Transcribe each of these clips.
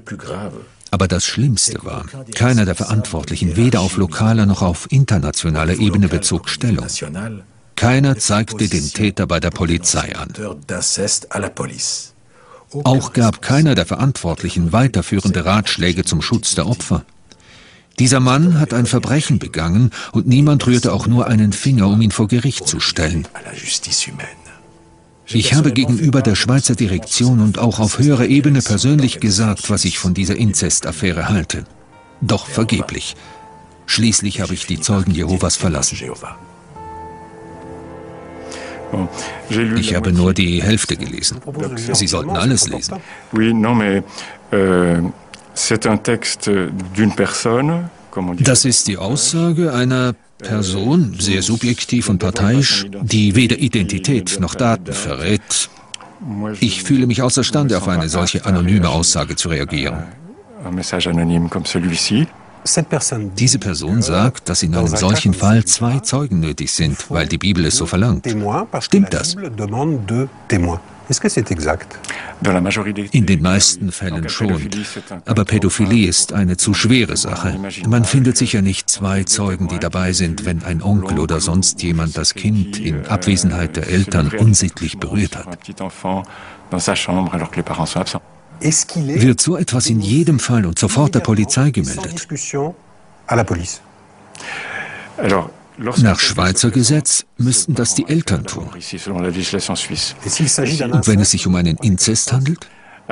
Aber das Schlimmste war, keiner der Verantwortlichen, weder auf lokaler noch auf internationaler Ebene, bezog Stellung. Keiner zeigte den Täter bei der Polizei an. Auch gab keiner der Verantwortlichen weiterführende Ratschläge zum Schutz der Opfer. Dieser Mann hat ein Verbrechen begangen und niemand rührte auch nur einen Finger, um ihn vor Gericht zu stellen. Ich habe gegenüber der Schweizer Direktion und auch auf höherer Ebene persönlich gesagt, was ich von dieser Inzestaffäre halte. Doch vergeblich. Schließlich habe ich die Zeugen Jehovas verlassen. Ich habe nur die Hälfte gelesen. Sie sollten alles lesen. Das ist die Aussage einer Person, sehr subjektiv und parteiisch, die weder Identität noch Daten verrät. Ich fühle mich außerstande, auf eine solche anonyme Aussage zu reagieren. Diese Person sagt, dass in einem solchen Fall 2 Zeugen nötig sind, weil die Bibel es so verlangt. Stimmt das? In den meisten Fällen schon. Aber Pädophilie ist eine zu schwere Sache. Man findet sicher nicht 2 Zeugen, die dabei sind, wenn ein Onkel oder sonst jemand das Kind in Abwesenheit der Eltern unsittlich berührt hat. Wird so etwas in jedem Fall und sofort der Polizei gemeldet? Nach Schweizer Gesetz müssten das die Eltern tun. Und wenn es sich um einen Inzest handelt?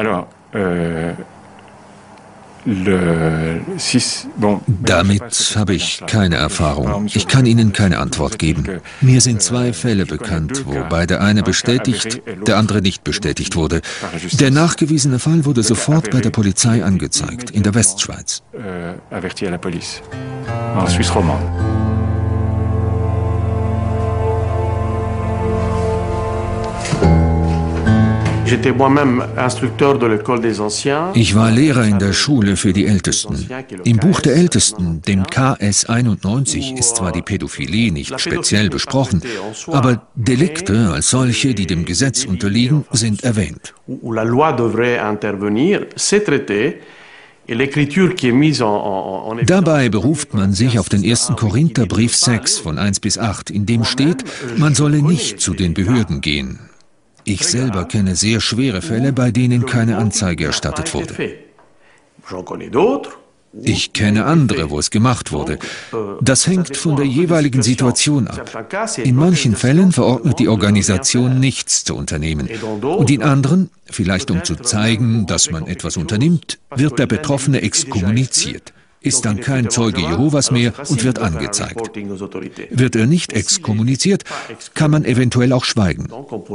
Damit habe ich keine Erfahrung. Ich kann Ihnen keine Antwort geben. Mir sind 2 Fälle bekannt, wobei der eine bestätigt, der andere nicht bestätigt wurde. Der nachgewiesene Fall wurde sofort bei der Polizei angezeigt, in der Westschweiz. Ich war Lehrer in der Schule für die Ältesten. Im Buch der Ältesten, dem KS 91, ist zwar die Pädophilie nicht speziell besprochen, aber Delikte als solche, die dem Gesetz unterliegen, sind erwähnt. Dabei beruft man sich auf den 1. Korintherbrief 6 von 1 bis 8, in dem steht, man solle nicht zu den Behörden gehen. Ich selber kenne sehr schwere Fälle, bei denen keine Anzeige erstattet wurde. Ich kenne andere, wo es gemacht wurde. Das hängt von der jeweiligen Situation ab. In manchen Fällen verordnet die Organisation, nichts zu unternehmen. Und in anderen, vielleicht um zu zeigen, dass man etwas unternimmt, wird der Betroffene exkommuniziert. Ist dann kein Zeuge Jehovas mehr und wird angezeigt. Wird er nicht exkommuniziert, kann man eventuell auch schweigen.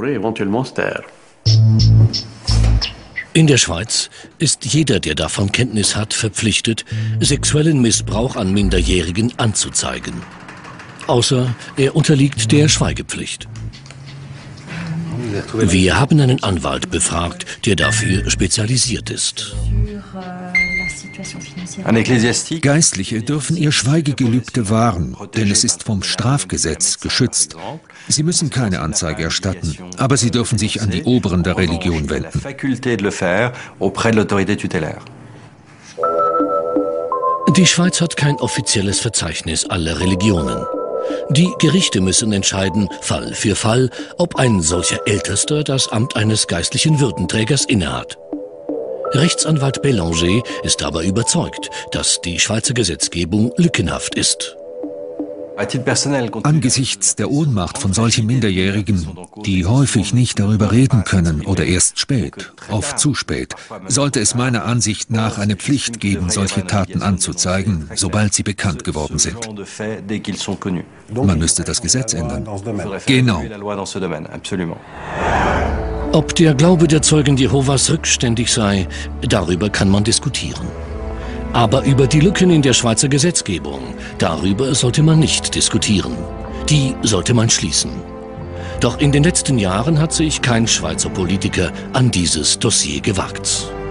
In der Schweiz ist jeder, der davon Kenntnis hat, verpflichtet, sexuellen Missbrauch an Minderjährigen anzuzeigen. Außer er unterliegt der Schweigepflicht. Wir haben einen Anwalt befragt, der dafür spezialisiert ist. Geistliche dürfen ihr Schweigegelübde wahren, denn es ist vom Strafgesetz geschützt. Sie müssen keine Anzeige erstatten, aber sie dürfen sich an die Oberen der Religion wenden. Die Schweiz hat kein offizielles Verzeichnis aller Religionen. Die Gerichte müssen entscheiden, Fall für Fall, ob ein solcher Ältester das Amt eines geistlichen Würdenträgers innehat. Rechtsanwalt Bélanger ist aber überzeugt, dass die Schweizer Gesetzgebung lückenhaft ist. Angesichts der Ohnmacht von solchen Minderjährigen, die häufig nicht darüber reden können oder erst spät, oft zu spät, sollte es meiner Ansicht nach eine Pflicht geben, solche Taten anzuzeigen, sobald sie bekannt geworden sind. Man müsste das Gesetz ändern. Genau. Ob der Glaube der Zeugen Jehovas rückständig sei, darüber kann man diskutieren. Aber über die Lücken in der Schweizer Gesetzgebung, darüber sollte man nicht diskutieren. Die sollte man schließen. Doch in den letzten Jahren hat sich kein Schweizer Politiker an dieses Dossier gewagt.